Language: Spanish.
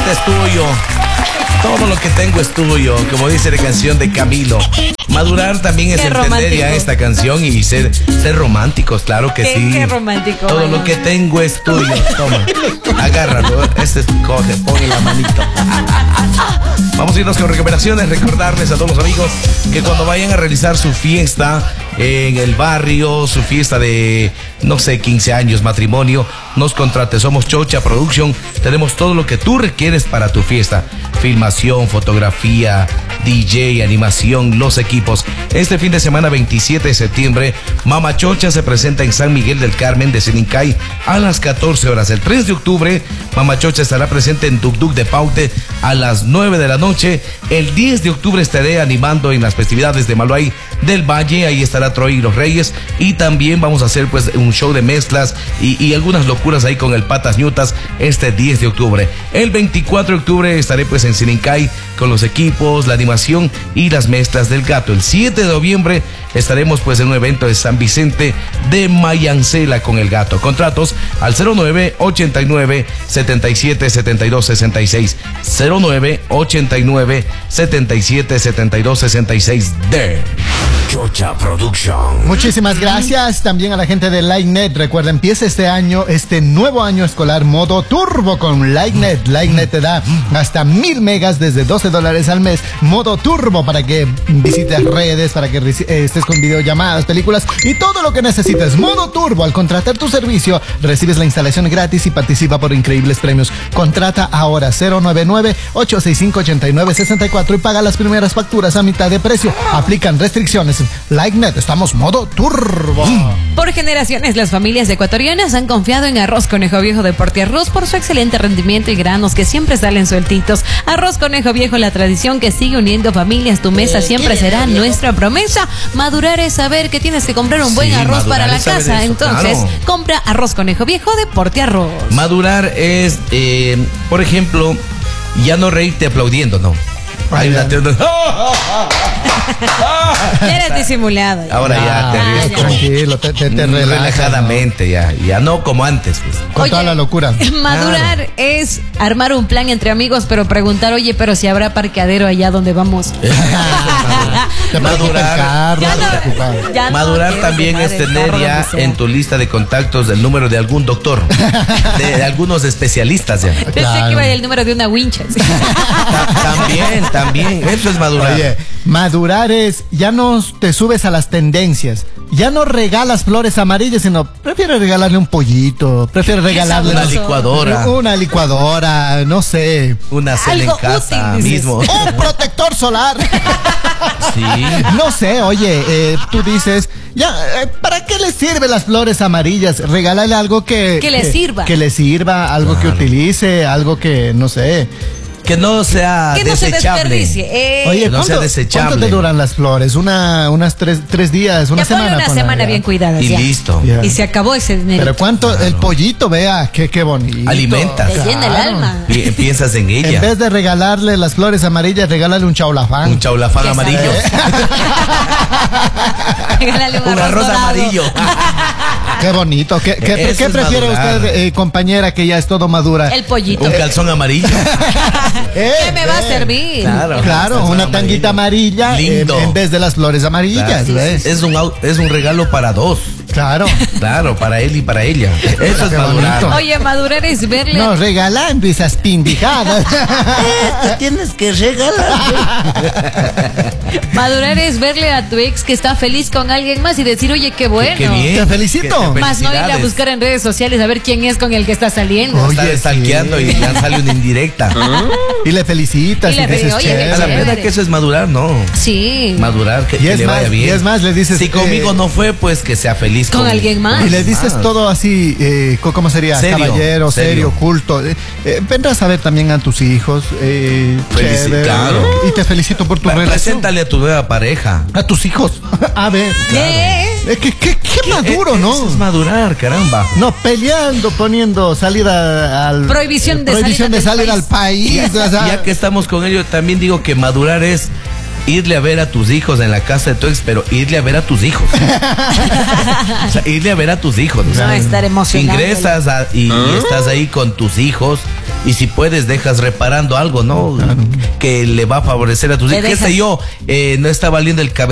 ahorita es tuyo. Todo lo que tengo es tuyo, como dice la canción de Camilo. Madurar también es entender ya esta canción y ser románticos, claro que sí. Qué romántico. Todo lo que tengo es tuyo. Toma, agárralo. Coge, ponle la manito. Vamos a irnos con recomendaciones. Recordarles a todos los amigos que cuando vayan a realizar su fiesta en el barrio, su fiesta de, no sé, 15 años, matrimonio, nos contrate. Somos Chocha Production. Tenemos todo lo que tú requieres para tu fiesta. Filmación, fotografía, DJ, animación, los equipos. Este fin de semana, 27 de septiembre, Mama Chocha se presenta en San Miguel del Carmen de Senincay a las 14 horas. El 3 de octubre, Mama Chocha estará presente en Duc de Paute a las 9 de la noche. El 10 de octubre estaré animando en las festividades de Maluay del Valle. Ahí estará Troy y los Reyes. Y también vamos a hacer pues un show de mezclas y algunas locuras ahí con el Patas Ñutas este 10 de octubre. El 24 de octubre estaré pues en Senincay con los equipos, la animación y las mezclas del gato. El 7 de noviembre estaremos pues en un evento de San Vicente de Mayancela con el gato. Contratos al 0989-777266. 0989-777266 de Chocha Production. Muchísimas gracias también a la gente de LightNet. Recuerda, empieza este nuevo año escolar modo turbo con LightNet. LightNet te da hasta 1000 megas desde $12 al mes. Modo turbo para que visites redes, para que estés con videollamadas, películas y todo lo que necesites. Modo turbo. Al contratar tu servicio, recibes la instalación gratis y participa por increíbles premios. Contrata ahora 099-865-8964 y paga las primeras facturas a mitad de precio. Aplican restricciones. LightNet, estamos modo turbo. Por generaciones, las familias ecuatorianas han confiado en Arroz Conejo Viejo de Portiarroz por su excelente rendimiento y granos que siempre salen sueltitos. Arroz Conejo Viejo, la tradición que sigue uniendo familias. Tu mesa siempre será nuestra promesa. Madurar es saber que tienes que comprar un buen arroz para la casa. Entonces, compra Arroz Conejo Viejo de Portiarroz. Madurar es, por ejemplo, ya no reírte aplaudiendo, ¿no? Hay una Eres disimulado. Ahora ya te ríes tranquilo, te relajadamente, ya no como antes, pues. Con toda la locura. Madurar es armar un plan entre amigos, pero preguntar, oye, pero si habrá parqueadero allá donde vamos. Madurar también es tener ya en tu lista de contactos el número de algún doctor, de algunos especialistas ya. Pensé que iba el número de una wincha. También, eso es madurar. Oye, madurar es, ya no te subes a las tendencias, ya no regalas flores amarillas, sino prefieres regalarle un pollito, prefieres regalarle una licuadora, no sé. Una cena en casa mismo. Un protector solar. Sí. No sé, oye, tú dices, ya, ¿para qué le sirven las flores amarillas? Regálale algo que le sirva. Que le sirva, algo que utilice, algo que, no sé. Que no sea que no desechable. Se desperdicie. Oye, no sea desechable. ¿Cuánto te duran las flores? Unas tres días, una semana. Una semana bien cuidada. Y listo. Ya. Y se acabó ese dinero. Pero cuánto, el pollito, vea, qué bonito. Alimentas. Te llena el alma. Piensas en ella. En vez de regalarle las flores amarillas, regálale un chaulafán. Un chaulafán amarillo. Regálale un arroz amarillo. Qué bonito. ¿Qué prefiere usted, compañera, que ya es todo madura? El pollito. Un calzón amarillo. ¿Qué me va a servir? Claro, una tanguita amarilla en vez de las flores amarillas. Claro. ¿Ves? Es un regalo para dos. Claro, para él y para ella. Eso es madurar. Oye, madurar es verle. No, regalando esas pindijadas. Tienes que regalar. Madurar es verle a tu ex que está feliz con alguien más y decir, oye, qué bueno. Qué bien. Te felicito. Más no ir a buscar en redes sociales a ver quién es con el que está saliendo. Oye, está stalkeando y ya sale una indirecta. Y le felicitas y dices, a la verdad que eso es madurar, ¿no? Sí. Madurar, que le vaya bien. Y es más, le dices, si conmigo no fue, pues que sea feliz con alguien más. Y le dices todo así, ¿cómo sería? Serio, caballero, serio, culto. Vendrás a ver también a tus hijos. Claro. Y te felicito por tu relación. Preséntale a tu nueva pareja. A tus hijos. A ver. Claro. Qué maduro, ¿no? Eso es madurar, caramba. No, peleando, poniendo salida al... Prohibición de salir al país. Ya que estamos con ello, también digo que madurar es irle a ver a tus hijos en la casa de tu ex, pero irle a ver a tus hijos. O sea, irle a ver a tus hijos. No estar emocionado. Ingresas y estás ahí con tus hijos. Y si puedes, dejas reparando algo, ¿no? Claro. Que le va a favorecer a tus hijos. ¿Qué sé yo? No está valiendo el cabello.